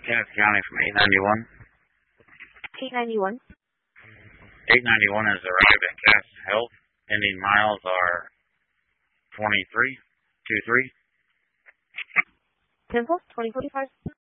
Cass County from 891. 891. 891 has arrived at Cass Health. Ending miles are 23. 23. 10-4, 2045.